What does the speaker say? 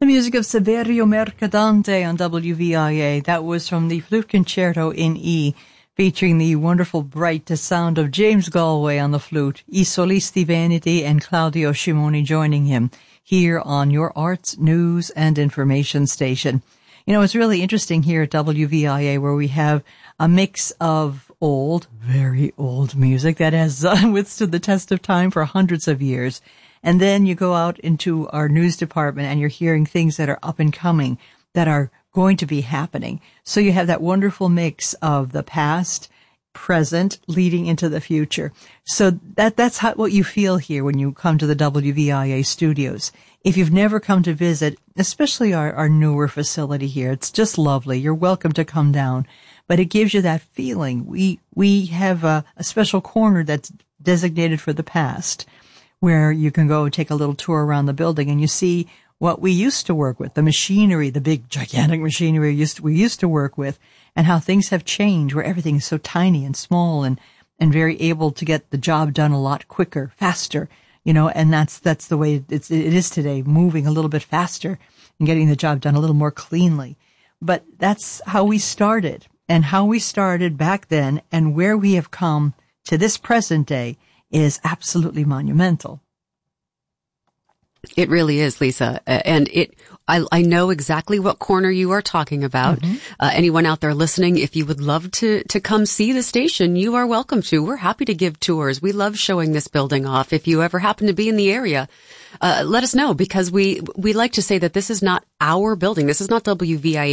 The music of Saverio Mercadante on WVIA. That was from the Flute Concerto in E, featuring the wonderful, bright sound of James Galway on the flute, I Solisti Veneti and Claudio Scimoni joining him here on your arts, news, and information station. You know, it's really interesting here at WVIA where we have a mix of old, very old music that has withstood the test of time for hundreds of years. And then you go out into our news department and you're hearing things that are up and coming that are going to be happening. So you have that wonderful mix of the past, present, leading into the future. So that's what you feel here when you come to the WVIA studios. If you've never come to visit, especially our newer facility here, it's just lovely. You're welcome to come down. But it gives you that feeling. We have a special corner that's designated for the past, where you can go take a little tour around the building and you see what we used to work with, the machinery, the big gigantic machinery we used to work with, and how things have changed, where everything is so tiny and small and very able to get the job done a lot quicker, faster, you know, and that's the way it is today, moving a little bit faster and getting the job done a little more cleanly. But that's how we started, and how we started back then and where we have come to this present day is absolutely monumental. It really is, Lisa. And I know exactly what corner you are talking about. Mm-hmm. Anyone out there listening, if you would love to come see the station, you are welcome to. We're happy to give tours. We love showing this building off. If you ever happen to be in the area, let us know, because we like to say that this is not our building. This is not WVIA